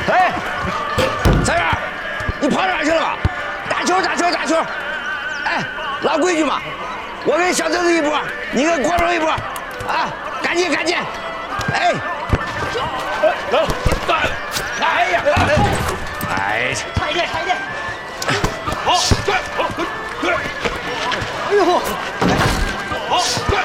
哎，三元，你跑哪去了？打球！哎，老规矩嘛，我给小子子一波，你给光荣一波，啊，赶紧！哎，来！哎呀！哎， 差一点！ 好，对， 哎呦！ 好，对，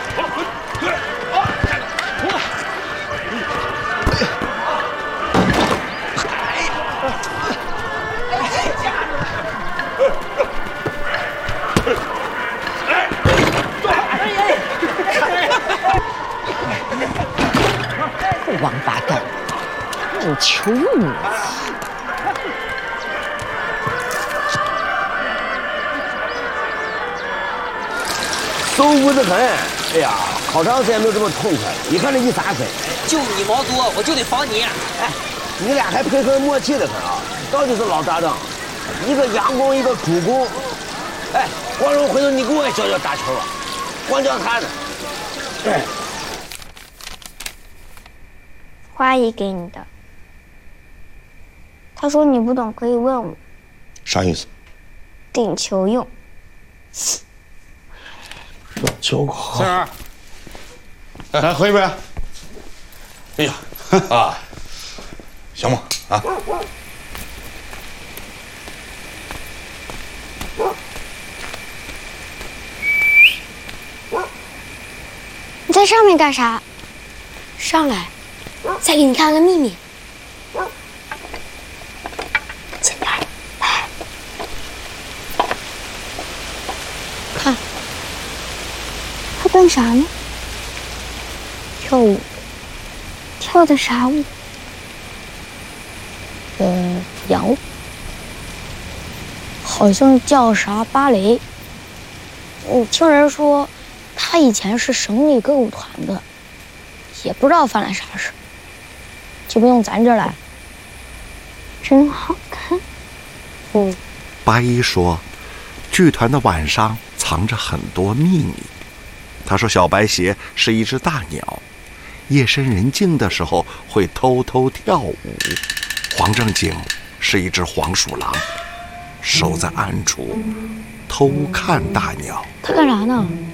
王八蛋，你求你！ 舒服得很。哎呀，好长时间没有这么痛快了。你看这一撒腿， 就你毛多，我就得防你。 哎，你俩还配合默契的很啊，到底是老搭档，一个佯攻，一个主攻。哎，光荣，回头你给我也教打球啊，光教他呢。哎， 花姨给你的，她说你不懂可以问我。 啥意思？ 顶球用。 球好。 三儿，来喝一杯。 哎呀，啊，行吗？啊， 你在上面干啥？上来，再给你看个秘密。进来，看，他干啥呢？跳舞。跳的啥舞？洋舞，好像叫啥芭蕾。听人说，他以前是省里歌舞团的，也不知道犯了啥事，就不用咱这儿来。真好看。 八一说，剧团的晚上藏着很多秘密。他说，小白鞋是一只大鸟，夜深人静的时候会偷偷跳舞。黄正经是一只黄鼠狼，守在暗处偷看大鸟。 他干啥呢？